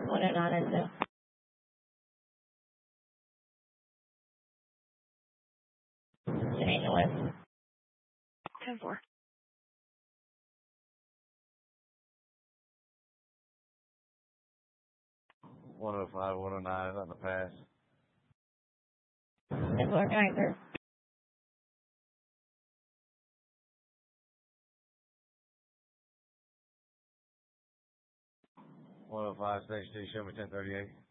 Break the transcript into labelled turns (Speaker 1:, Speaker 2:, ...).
Speaker 1: 109 is there. 8 north.
Speaker 2: 10-4.
Speaker 3: 105, 109 on the pass.
Speaker 1: 10-4, right there.
Speaker 3: 105, stage 2, show me 1038.